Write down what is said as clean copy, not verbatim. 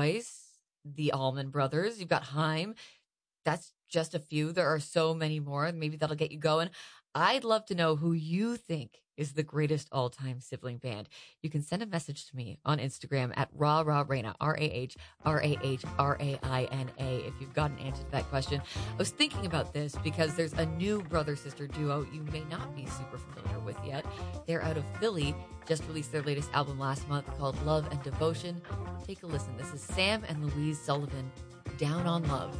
Boys, the Allman Brothers, you've got Haim. That's just a few. There are so many more. Maybe that'll get you going. I'd love to know who you think is the greatest all-time sibling band. You can send a message to me on Instagram at RahRahRaina, RahRahRaina, if you've got an answer to that question. I was thinking about this because there's a new brother-sister duo you may not be super familiar with yet. They're out of Philly, just released their latest album last month called Love and Devotion. Take a listen. This is Sam and Louise Sullivan, Down on Love.